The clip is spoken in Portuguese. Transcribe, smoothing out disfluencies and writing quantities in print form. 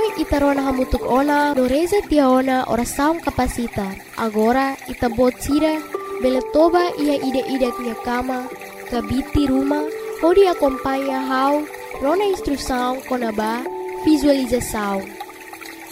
itarona hamutuk ona doreza tia ona oração capacitar. Agora itabot sira beletoba ia ide-ide minha cama, kabiti rumah, pode acompanhar how rona instrução konaba visualização.